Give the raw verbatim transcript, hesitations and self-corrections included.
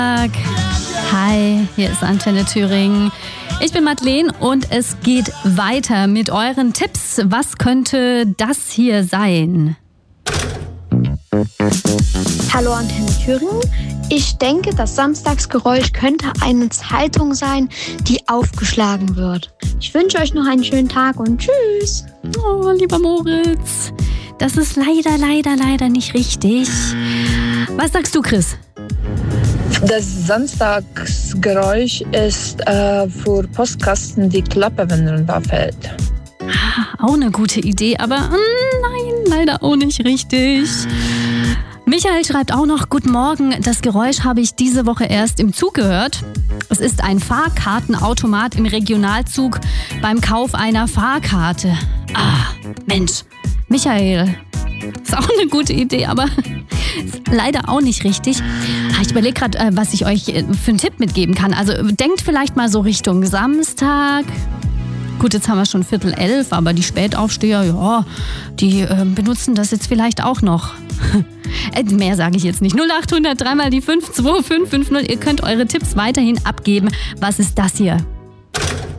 Hi, hier ist Antenne Thüringen. Ich bin Madeleine und es geht weiter mit euren Tipps. Was könnte das hier sein? Hallo Antenne Thüringen. Ich denke, das Samstagsgeräusch könnte eine Zeitung sein, die aufgeschlagen wird. Ich wünsche euch noch einen schönen Tag und tschüss. Oh, lieber Moritz, das ist leider, leider, leider nicht richtig. Was sagst du, Chris? Das Samstagsgeräusch ist äh, für Postkasten die Klappe, wenn runterfällt. Ah, auch eine gute Idee, aber mm, nein, leider auch nicht richtig. Michael schreibt auch noch, guten Morgen, das Geräusch habe ich diese Woche erst im Zug gehört. Es ist ein Fahrkartenautomat im Regionalzug beim Kauf einer Fahrkarte. Ah, Mensch, Michael, ist auch eine gute Idee, aber leider auch nicht richtig. Ich überlege gerade, was ich euch für einen Tipp mitgeben kann. Also denkt vielleicht mal so Richtung Samstag. Gut, jetzt haben wir schon Viertel elf, aber die Spätaufsteher, ja, die äh, benutzen das jetzt vielleicht auch noch. äh, mehr sage ich jetzt nicht. null acht hundert drei mal die fünf zwei fünf fünf null. Ihr könnt eure Tipps weiterhin abgeben. Was ist das hier?